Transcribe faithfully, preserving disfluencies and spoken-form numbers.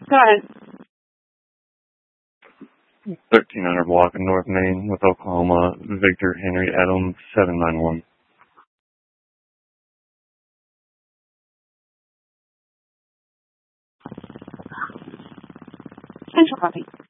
Go ahead. thirteen hundred block in North Main with Oklahoma, Victor Henry Adams, seven nine one. Central copy.